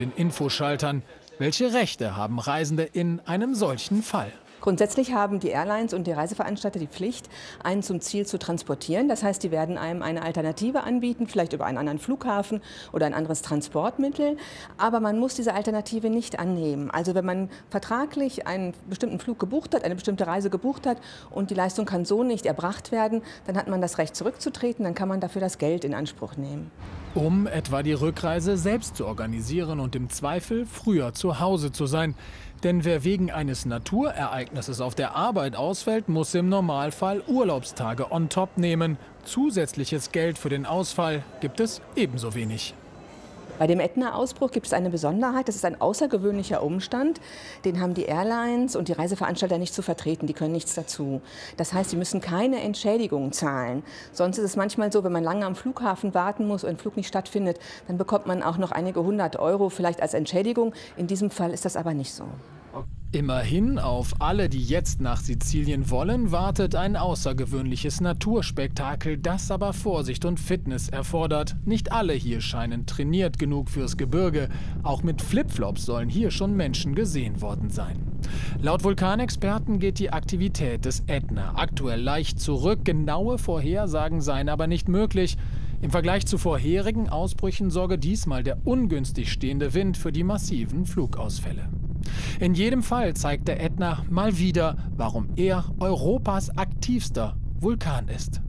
den Infoschaltern. Welche Rechte haben Reisende in einem solchen Fall? Grundsätzlich haben die Airlines und die Reiseveranstalter die Pflicht, einen zum Ziel zu transportieren. Das heißt, die werden einem eine Alternative anbieten, vielleicht über einen anderen Flughafen oder ein anderes Transportmittel. Aber man muss diese Alternative nicht annehmen. Also wenn man vertraglich einen bestimmten Flug gebucht hat, eine bestimmte Reise gebucht hat und die Leistung kann so nicht erbracht werden, dann hat man das Recht zurückzutreten, dann kann man dafür das Geld in Anspruch nehmen. Um etwa die Rückreise selbst zu organisieren und im Zweifel früher zu Hause zu sein. Denn wer wegen eines Naturereignisses auf der Arbeit ausfällt, muss im Normalfall Urlaubstage on top nehmen. Zusätzliches Geld für den Ausfall gibt es ebenso wenig. Bei dem Ätna-Ausbruch gibt es eine Besonderheit, das ist ein außergewöhnlicher Umstand. Den haben die Airlines und die Reiseveranstalter nicht zu vertreten, die können nichts dazu. Das heißt, sie müssen keine Entschädigung zahlen. Sonst ist es manchmal so, wenn man lange am Flughafen warten muss und ein Flug nicht stattfindet, dann bekommt man auch noch einige 100 € vielleicht als Entschädigung. In diesem Fall ist das aber nicht so. Immerhin, auf alle, die jetzt nach Sizilien wollen, wartet ein außergewöhnliches Naturspektakel, das aber Vorsicht und Fitness erfordert. Nicht alle hier scheinen trainiert genug fürs Gebirge. Auch mit Flipflops sollen hier schon Menschen gesehen worden sein. Laut Vulkanexperten geht die Aktivität des Ätna aktuell leicht zurück. Genaue Vorhersagen seien aber nicht möglich. Im Vergleich zu vorherigen Ausbrüchen sorge diesmal der ungünstig stehende Wind für die massiven Flugausfälle. In jedem Fall zeigt der Ätna mal wieder, warum er Europas aktivster Vulkan ist.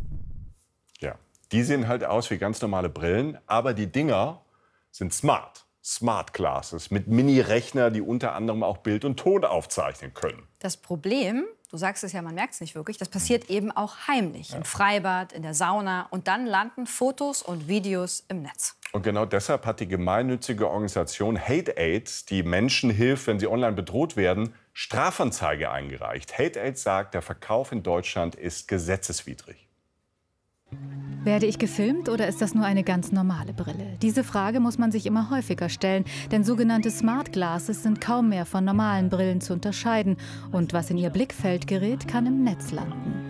Ja, die sehen halt aus wie ganz normale Brillen, aber die Dinger sind smart. Smart Glasses mit Mini-Rechner, die unter anderem auch Bild und Ton aufzeichnen können. Das Problem, du sagst es ja, man merkt es nicht wirklich, das passiert eben auch heimlich, im Freibad, in der Sauna. Und dann landen Fotos und Videos im Netz. Und genau deshalb hat die gemeinnützige Organisation Hate Aid, die Menschen hilft, wenn sie online bedroht werden, Strafanzeige eingereicht. Hate Aid sagt, der Verkauf in Deutschland ist gesetzeswidrig. Werde ich gefilmt oder ist das nur eine ganz normale Brille? Diese Frage muss man sich immer häufiger stellen, denn sogenannte Smart Glasses sind kaum mehr von normalen Brillen zu unterscheiden. Und was in ihr Blickfeld gerät, kann im Netz landen.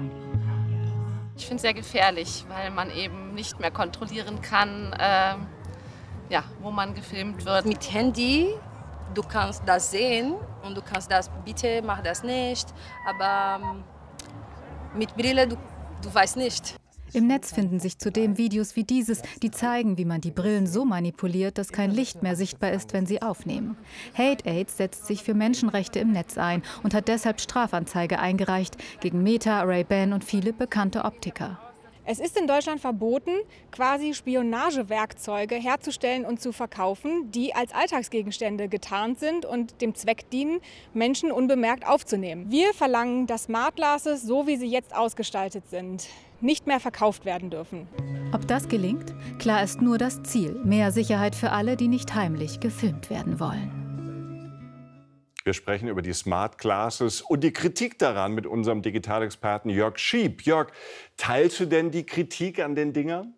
Ich finde es sehr gefährlich, weil man eben nicht mehr kontrollieren kann, ja, wo man gefilmt wird. Mit Handy, du kannst das sehen und du kannst das, bitte mach das nicht, aber mit Brille, du weißt nicht. Im Netz finden sich zudem Videos wie dieses, die zeigen, wie man die Brillen so manipuliert, dass kein Licht mehr sichtbar ist, wenn sie aufnehmen. Hate Aid setzt sich für Menschenrechte im Netz ein und hat deshalb Strafanzeige eingereicht gegen Meta, Ray-Ban und viele bekannte Optiker. Es ist in Deutschland verboten, quasi Spionagewerkzeuge herzustellen und zu verkaufen, die als Alltagsgegenstände getarnt sind und dem Zweck dienen, Menschen unbemerkt aufzunehmen. Wir verlangen, dass Smart Glasses, so wie sie jetzt ausgestaltet sind, nicht mehr verkauft werden dürfen. Ob das gelingt? Klar ist nur das Ziel: mehr Sicherheit für alle, die nicht heimlich gefilmt werden wollen. Wir sprechen über die Smart Glasses und die Kritik daran mit unserem Digitalexperten Jörg Schieb. Jörg, teilst du denn die Kritik an den Dingern?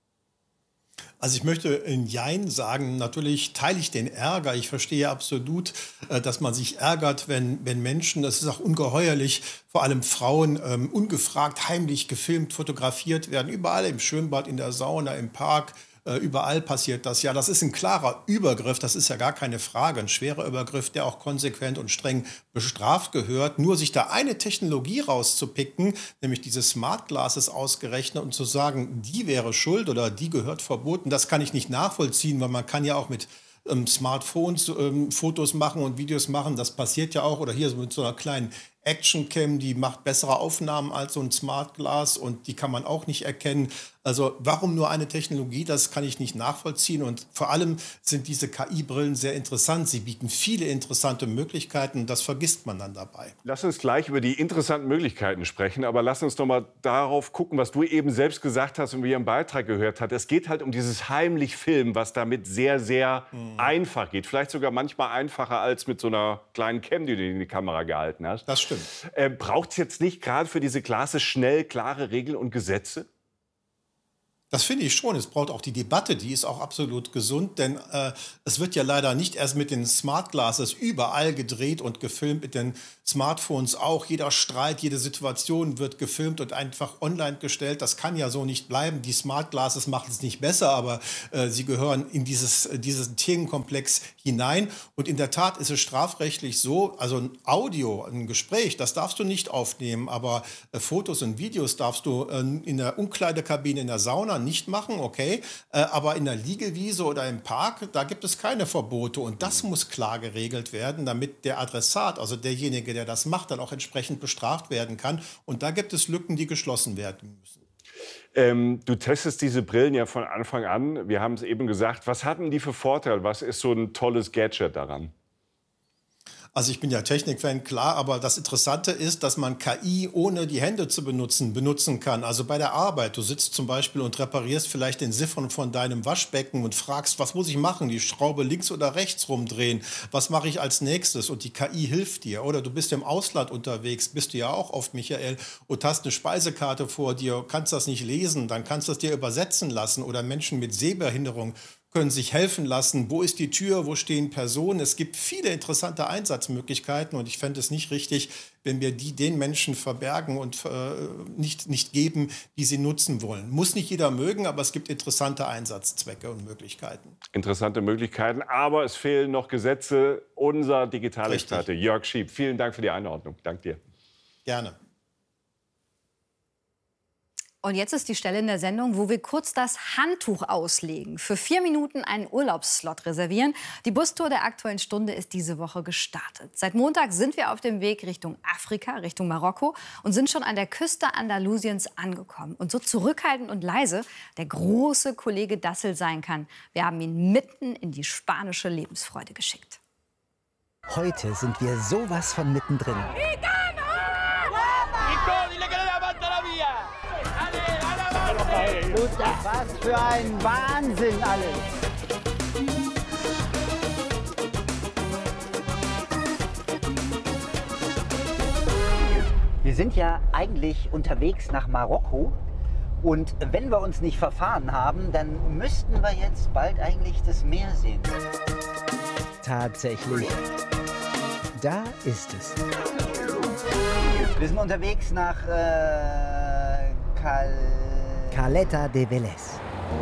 Also ich möchte in Jein sagen, natürlich teile ich den Ärger. Ich verstehe absolut, dass man sich ärgert, wenn Menschen, das ist auch ungeheuerlich, vor allem Frauen, ungefragt heimlich gefilmt, fotografiert werden. Überall im Schwimmbad, in der Sauna, im Park. Überall passiert das. Ja, das ist ein klarer Übergriff, das ist ja gar keine Frage. Ein schwerer Übergriff, der auch konsequent und streng bestraft gehört. Nur sich da eine Technologie rauszupicken, nämlich diese Smart Glasses ausgerechnet und zu sagen, die wäre schuld oder die gehört verboten, das kann ich nicht nachvollziehen, weil man kann ja auch mit Smartphones Fotos machen und Videos machen. Das passiert ja auch. Oder hier mit so einer kleinen Actioncam, die macht bessere Aufnahmen als so ein Smart Glass und die kann man auch nicht erkennen. Also warum nur eine Technologie, das kann ich nicht nachvollziehen. Und vor allem sind diese KI-Brillen sehr interessant. Sie bieten viele interessante Möglichkeiten und das vergisst man dann dabei. Lass uns gleich über die interessanten Möglichkeiten sprechen, aber lass uns noch mal darauf gucken, was du eben selbst gesagt hast und wie ihr im Beitrag gehört habt. Es geht halt um dieses heimlich Filmen, was damit sehr, sehr einfach geht. Vielleicht sogar manchmal einfacher als mit so einer kleinen Cam, die du in die Kamera gehalten hast. Das stimmt. Braucht es jetzt nicht gerade für diese Glasses schnell klare Regeln und Gesetze? Das finde ich schon. Es braucht auch die Debatte, die ist auch absolut gesund, denn es wird ja leider nicht erst mit den Smart Glasses überall gedreht und gefilmt mit den Smartphones auch. Jeder Streit, jede Situation wird gefilmt und einfach online gestellt. Das kann ja so nicht bleiben. Die Smart Glasses machen es nicht besser, aber sie gehören in diesen Themenkomplex hinein. Und in der Tat ist es strafrechtlich so, also ein Audio, ein Gespräch, das darfst du nicht aufnehmen, aber Fotos und Videos darfst du in der Umkleidekabine, in der Sauna nicht machen, okay. Aber in der Liegewiese oder im Park, da gibt es keine Verbote. Und das muss klar geregelt werden, damit der Adressat, also derjenige, der das macht, dann auch entsprechend bestraft werden kann. Und da gibt es Lücken, die geschlossen werden müssen. Du testest diese Brillen ja von Anfang an. Wir haben es eben gesagt. Was hatten die für Vorteile? Was ist so ein tolles Gadget daran? Also ich bin ja Technikfan, klar, aber das Interessante ist, dass man KI ohne die Hände zu benutzen kann. Also bei der Arbeit, du sitzt zum Beispiel und reparierst vielleicht den Siphon von deinem Waschbecken und fragst, was muss ich machen? Die Schraube links oder rechts rumdrehen? Was mache ich als nächstes? Und die KI hilft dir. Oder du bist im Ausland unterwegs, bist du ja auch oft, Michael, und hast eine Speisekarte vor dir, kannst das nicht lesen, dann kannst du es dir übersetzen lassen. Oder Menschen mit Sehbehinderung können sich helfen lassen. Wo ist die Tür? Wo stehen Personen? Es gibt viele interessante Einsatzmöglichkeiten und ich fände es nicht richtig, wenn wir die den Menschen verbergen und nicht geben, die sie nutzen wollen. Muss nicht jeder mögen, aber es gibt interessante Einsatzzwecke und Möglichkeiten. Interessante Möglichkeiten, aber es fehlen noch Gesetze. Unser Digitalexperte Jörg Schieb, vielen Dank für die Einordnung. Dank dir. Gerne. Und jetzt ist die Stelle in der Sendung, wo wir kurz das Handtuch auslegen. Für 4 Minuten einen Urlaubsslot reservieren. Die Bustour der Aktuellen Stunde ist diese Woche gestartet. Seit Montag sind wir auf dem Weg Richtung Afrika, Richtung Marokko und sind schon an der Küste Andalusiens angekommen. Und so zurückhaltend und leise der große Kollege Dassel sein kann. Wir haben ihn mitten in die spanische Lebensfreude geschickt. Heute sind wir sowas von mittendrin. Was für ein Wahnsinn alles! Wir sind ja eigentlich unterwegs nach Marokko und wenn wir uns nicht verfahren haben, dann müssten wir jetzt bald eigentlich das Meer sehen. Tatsächlich. Da ist es. Wir sind unterwegs nach Caleta de Vélez.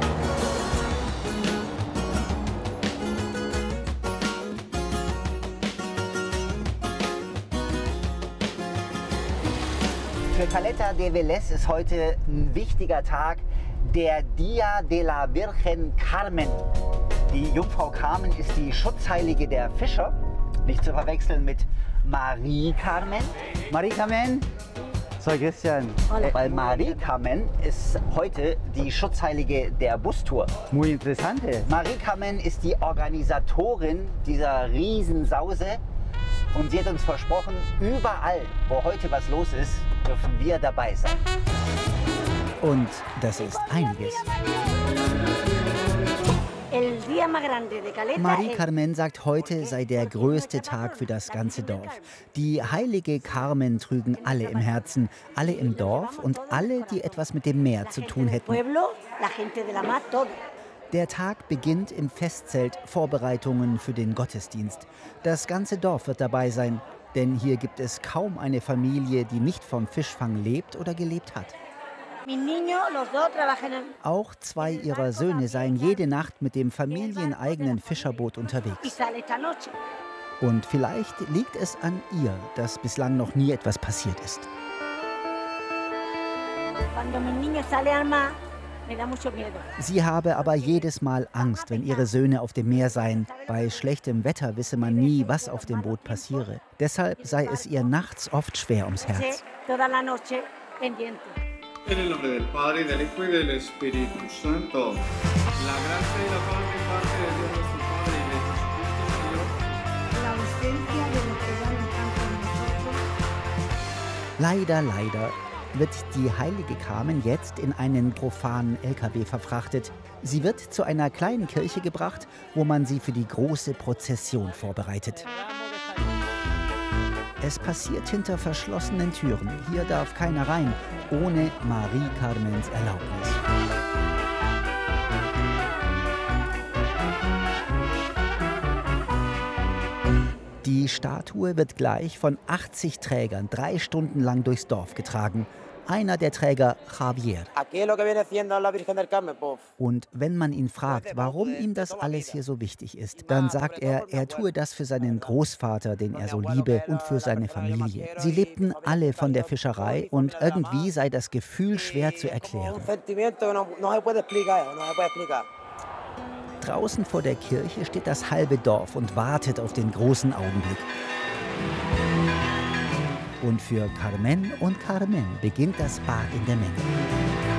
Für Caleta de Vélez ist heute ein wichtiger Tag, der Dia de la Virgen Carmen. Die Jungfrau Carmen ist die Schutzheilige der Fischer, nicht zu verwechseln mit Marie Carmen. Marie Carmen? Soy Christian. Weil Marie Carmen ist heute die Schutzheilige der Bustour. Muy interessante. Marie Carmen ist die Organisatorin dieser Riesensause und sie hat uns versprochen, überall, wo heute was los ist, dürfen wir dabei sein. Und das ist einiges. Marie Carmen sagt, heute sei der größte Tag für das ganze Dorf. Die heilige Carmen trügen alle im Herzen, alle im Dorf und alle, die etwas mit dem Meer zu tun hätten. Der Tag beginnt im Festzelt, Vorbereitungen für den Gottesdienst. Das ganze Dorf wird dabei sein, denn hier gibt es kaum eine Familie, die nicht vom Fischfang lebt oder gelebt hat. Auch 2 ihrer Söhne seien jede Nacht mit dem familieneigenen Fischerboot unterwegs. Und vielleicht liegt es an ihr, dass bislang noch nie etwas passiert ist. Sie habe aber jedes Mal Angst, wenn ihre Söhne auf dem Meer seien. Bei schlechtem Wetter wisse man nie, was auf dem Boot passiere. Deshalb sei es ihr nachts oft schwer ums Herz. En el nombre del Padre, y del Hijo, y del Espíritu Santo. La gracia y la paz de parte de Dios nuestro Padre y de Jesucristo Señor. La ausencia de lo que ya no está con nosotros. Leider wird die heilige Carmen jetzt in einen profanen LKW verfrachtet. Sie wird zu einer kleinen Kirche gebracht, wo man sie für die große Prozession vorbereitet. Es passiert hinter verschlossenen Türen. Hier darf keiner rein, ohne Marie Carmens Erlaubnis. Die Statue wird gleich von 80 Trägern 3 Stunden lang durchs Dorf getragen. Einer der Träger, Javier. Und wenn man ihn fragt, warum ihm das alles hier so wichtig ist, dann sagt er, er tue das für seinen Großvater, den er so liebe, und für seine Familie. Sie lebten alle von der Fischerei und irgendwie sei das Gefühl schwer zu erklären. Draußen vor der Kirche steht das halbe Dorf und wartet auf den großen Augenblick. Und für Carmen und Carmen beginnt das Bad in der Menge.